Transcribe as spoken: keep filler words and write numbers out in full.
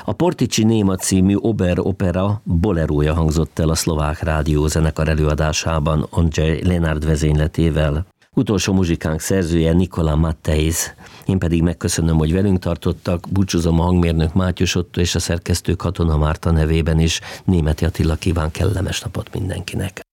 A Portici Néma című Ober opera bolerója hangzott el a szlovák rádiózenekar előadásában Ondřej Lenard vezényletével. Utolsó muzsikánk szerzője Nikola Matthijs. Én pedig megköszönöm, hogy velünk tartottak, búcsúzom a hangmérnök Mátyus Otto és a szerkesztő Katona Márta nevében is. Németi Attila kíván kellemes napot mindenkinek.